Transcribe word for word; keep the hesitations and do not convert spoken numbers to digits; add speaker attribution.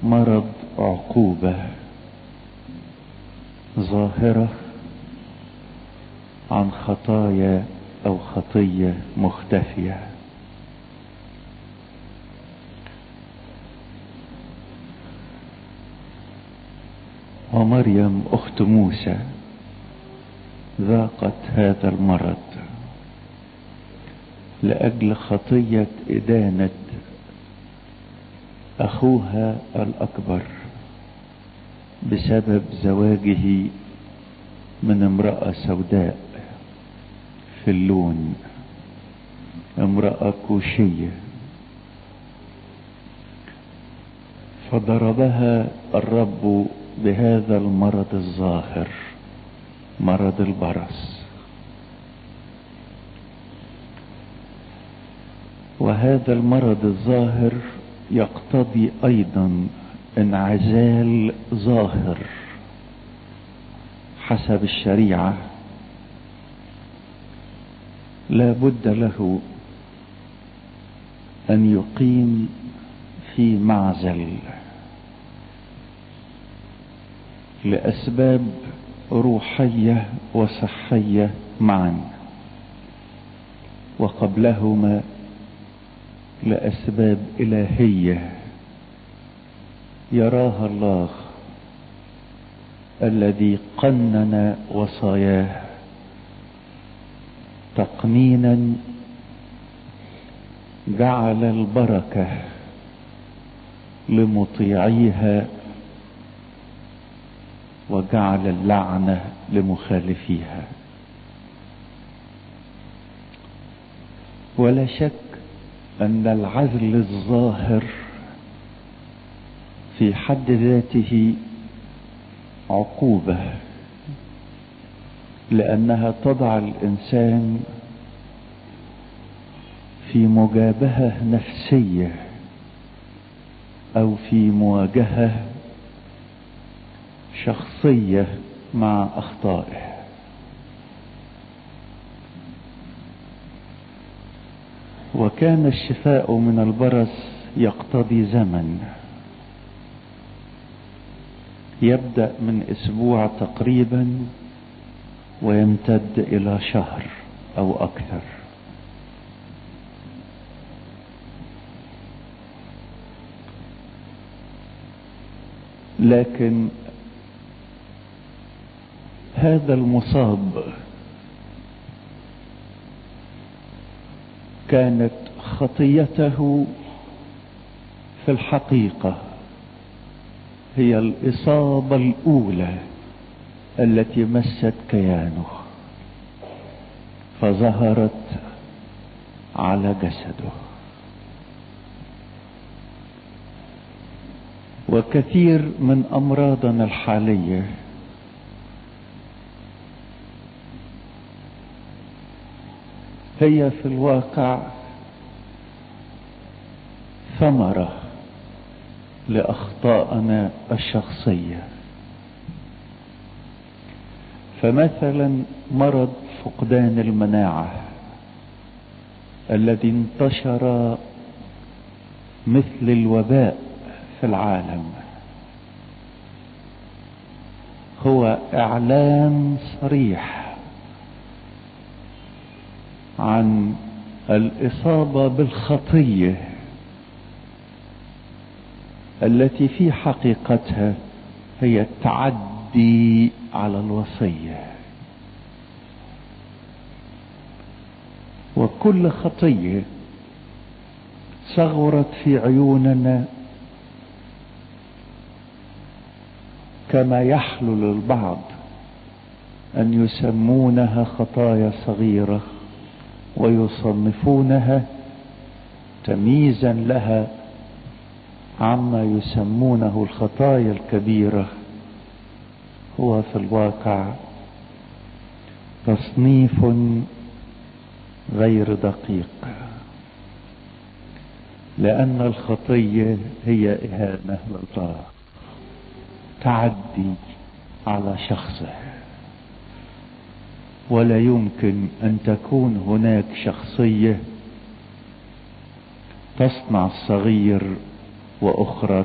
Speaker 1: مرض عقوبة ظاهرة عن خطايا او خطية مختفية. ومريم اخت موسى ذاقت هذا المرض لاجل خطية ادانة اخوها الاكبر بسبب زواجه من امرأة سوداء في اللون، امرأة كوشية، فضربها الرب بهذا المرض الظاهر، مرض البرص. وهذا المرض الظاهر يقتضي ايضا انعزال ظاهر حسب الشريعة، لا بد له ان يقيم في معزل لاسباب روحية وصحية معا، وقبلهما لاسباب الهية يراها الله الذي قنن وصاياه تقنينا جعل البركة لمطيعيها وجعل اللعنة لمخالفيها. ولا شك ان العزل الظاهر في حد ذاته عقوبة، لانها تضع الانسان في مجابهة نفسية او في مواجهة شخصية مع اخطائه. وكان الشفاء من البرص يقتضي زمن يبدأ من اسبوع تقريبا ويمتد الى شهر او اكثر. لكن هذا المصاب كانت خطيته في الحقيقة هي الإصابة الأولى التي مست كيانه فظهرت على جسده. وكثير من أمراضنا الحالية هي في الواقع ثمرة لأخطائنا الشخصية. فمثلا مرض فقدان المناعة الذي انتشر مثل الوباء في العالم هو إعلان صريح عن الإصابة بالخطية التي في حقيقتها هي التعدي على الوصية. وكل خطية صغرت في عيوننا كما يحلو للبعض أن يسمونها خطايا صغيرة ويصنفونها تمييزا لها عما يسمونه الخطايا الكبيرة، هو في الواقع تصنيف غير دقيق، لأن الخطية هي إهانة لله، تعدي على شخصه. ولا يمكن أن تكون هناك شخصية تصنع الصغير وأخرى